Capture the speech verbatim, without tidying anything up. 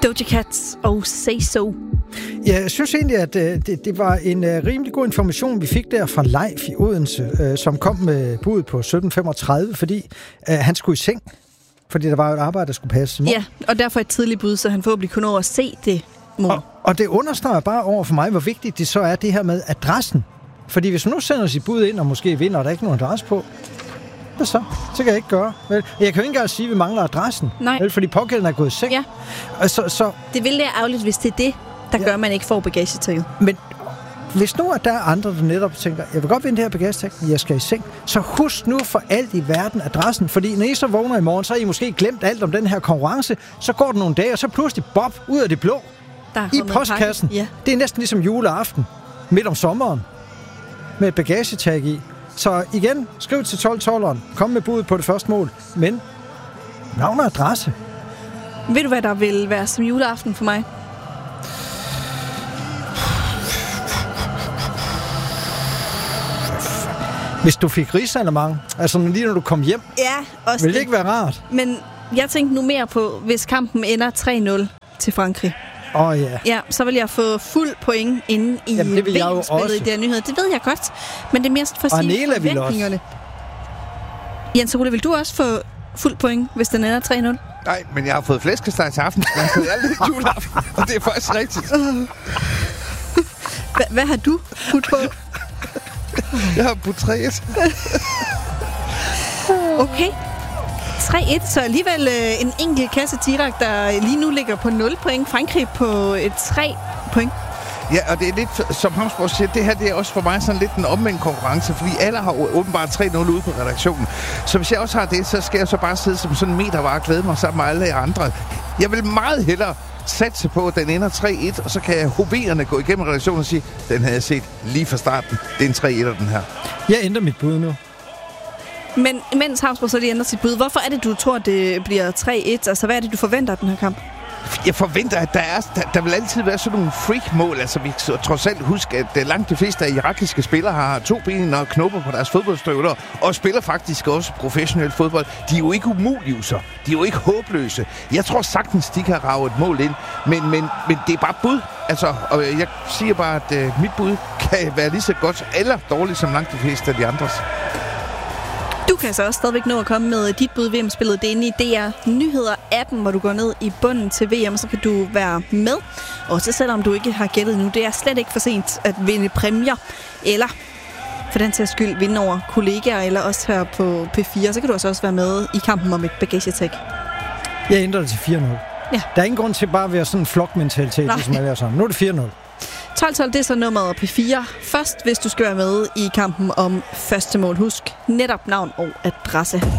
Doja Cat og Say So. Ja, jeg synes egentlig, at øh, det, det var en øh, rimelig god information, vi fik der fra Leif i Odense, øh, som kom med budet på sytten femogtredive, fordi øh, han skulle i seng. Fordi der var jo et arbejde, der skulle passe. Ja, og derfor et tidligt bud, så han forhåbentlig kunne nå at se det, mor. Og, og det understreger bare over for mig, hvor vigtigt det så er, det her med adressen. Fordi hvis man nu sender sit bud ind, og måske vinder, og der er ikke nogen adresse på, hvad så? Så kan jeg ikke gøre. Vel? Jeg kan jo ikke engang sige, at vi mangler adressen. Nej. Vel? Fordi pågældende er gået i seng. Ja. Og så, så, Det ville være ærgerligt, hvis det er det, der Ja. gør, at man ikke får bagagetækket. men hvis nu at der er andre, der netop tænker, jeg vil godt vinde det her bagagetæk, men jeg skal i seng, så husk nu for alt i verden adressen. Fordi når I så vågner i morgen, så har I måske glemt alt om den her konkurrence. Så går det nogle dage, og så pludselig bob ud af det blå Der er i kommet en postkassen. pakke. Ja. Det er næsten ligesom juleaften midt om sommeren med et bagagetag i. Så igen, skriv til tolv tolveren. Kom med budet på det første mål. Men navn og adresse. Ved du, hvad der vil være som juleaften for mig? Hvis du fik rigsalermang, altså lige når du kom hjem, Ja, også ville det ikke være rart? Men jeg tænkte nu mere på, hvis kampen ender tre nul til Frankrig. Åh oh, ja. Ja, så vil jeg få fuld point inde i Jamen, det vil jeg jo V M-spillet også. i det her nyhed. Det ved jeg godt, men det er mest for at Og sige Nela vil også. forventningerne. Jens Ole, vil du også få fuld point, hvis den ender tre nul? Nej, men jeg har fået flæskesteg til aftensmad. Jeg er lidt juleaften, og det er faktisk rigtigt. Hva- hvad har du putt på? Jeg har budt tre et. Okay. tre et, så alligevel øh, en enkelt kasse Tirak, der lige nu ligger på nul point. Frankrig på et tre point. Ja, og det er lidt, som Havnsborg siger, det her det er også for mig sådan lidt en omvendt konkurrence, fordi alle har å- åbenbart tre nul ude på redaktionen. Så hvis jeg også har det, så skal jeg så bare sidde som sådan en metervar og glæde mig sammen med alle jer andre. Jeg vil meget hellere satse på, at den ender tre et, og så kan jeg hoverende gå igennem redaktionen og sige, den havde jeg set lige fra starten. Det er en tre etter, den her. Jeg ændrer mit bud nu. Men mens Havnsborg så lige ændrer sit bud, hvorfor er det, du tror, det bliver tre et? Altså, hvad er det, du forventer af den her kamp? Jeg forventer, at der, er, der, der vil altid være sådan nogle freak-mål. Altså, vi skal trods alt huske, at uh, langt de fleste af irakiske spillere har to ben og knopper på deres fodboldstøvler, og spiller faktisk også professionel fodbold. De er jo ikke umulige, så. De er jo ikke håbløse. Jeg tror sagtens, de kan rage et mål ind, men, men, men det er bare bud. Altså, og jeg siger bare, at uh, mit bud kan være lige så godt eller dårligt som langt de fleste af de andres. Du kan så også stadigvæk nå at komme med dit bud V M-spillet. Det er inde i D R Nyheder-appen, hvor du går ned i bunden til V M, så kan du være med. Også selvom du ikke har gættet nu. Det er slet ikke for sent at vinde præmier. Eller for den sags skyld vinde over kollegaer, eller også her på P fire. Så kan du også, også være med i kampen om et bagagetæk. Jeg ændrer det til fire nul. Ja. Der er ingen grund til bare at være sådan en flokmentalitet, Nej. ligesom alle er sammen. Nu er det fire nul. tolv tolv, det er så nummeret P fire. Først, hvis du skal være med i kampen om første mål. Husk netop navn og adresse.